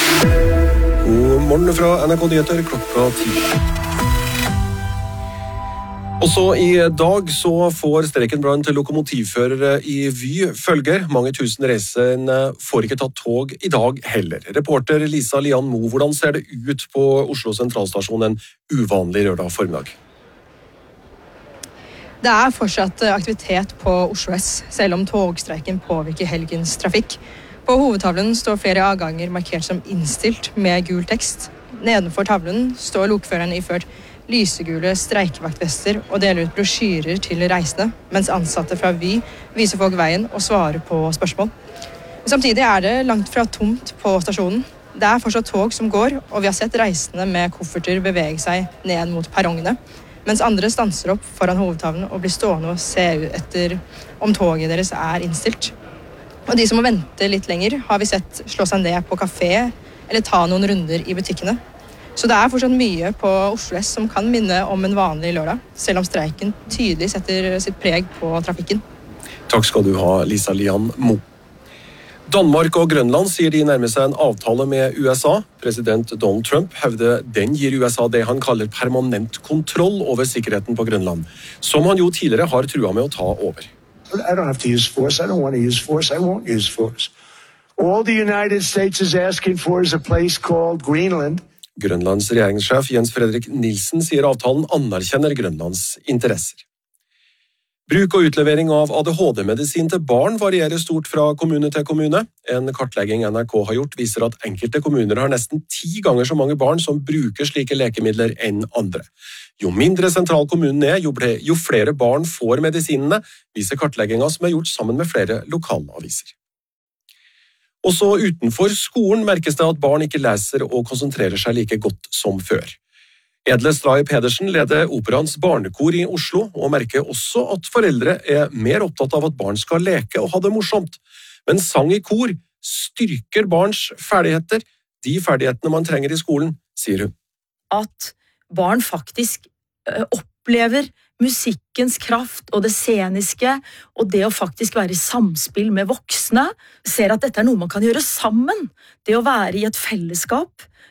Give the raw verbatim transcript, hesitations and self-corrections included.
God morgen fra N R K Nyheter klokka ti. Også i dag så får streiken blant lokomotivførere i Vy følger. Mange tusen reisende får ikke tatt tog i dag heller. Reporter Lisa Lian Mo, hvordan ser det ut på Oslo sentralstasjon en uvanlig lørdag formiddag? Det er fortsatt aktivitet på Oslo S, selv om togstreiken påvirker helgens trafikk. På hovedtavlen står flere avganger markert som innstilt med gul tekst. Nedenfor tavlen står lokføreren iført lysegule streikevaktvester og deler ut brosjyrer til reisende, mens ansatte fra Vy viser folk veien og svarer på spørsmål. Samtidig er det langt fra tomt på stasjonen. Det er fortsatt tog som går, og vi har sett reisende med kofferter bevege seg ned mot perrongene, mens andre stanser opp foran hovedtavlen og blir stående og se etter om toget deres er innstilt. Og de som må vente litt lenger, har vi sett slå seg ned på kafé eller ta noen runder i butikkene. Så det er fortsatt mye på Oslo S som kan minne om en vanlig lørdag, selv om streiken tydelig setter sitt preg på trafikken. Takk skal du ha, Lisa Lian Mo. Danmark og Grønland sier de nærmer seg en avtale med U S A. President Donald Trump hevder den gir U S A det han kaller permanent kontroll over sikkerheten på Grønland, som han jo tidligere har trua med å ta over. I don't have to use force. I don't want to use force. I won't use force. All the United States is asking for is a place called Greenland. Grønlands regjeringssjef Jens Fredrik Nielsen sier avtalen anerkjenner Grønlands interesser. Bruk og utlevering av A D H D-medisin til barn varierer stort fra kommune til kommune. En kartlegging N R K har gjort viser at enkelte kommuner har nesten ti ganger så mange barn som bruker slike lekemidler enn andre. Jo mindre sentral kommunen er, jo, ble, jo flere barn får medisinene, viser kartleggingen som er gjort sammen med flere lokalaviser. Også utenfor skolen merkes det at barn ikke leser og konsentrerer seg like godt som før. Edle Stray Pedersen leder Operaens barnekor i Oslo, og merker også at foreldre er mer opptatt av at barn skal leke og ha det morsomt. Men sang i kor styrker barns ferdigheter, de ferdighetene man trenger i skolen, sier hun. At barn faktisk opplever musikkens kraft og det sceniske, og det å faktisk være i samspill med voksne, ser at dette er noe man kan gjøre sammen. Det å være i et fellesskap,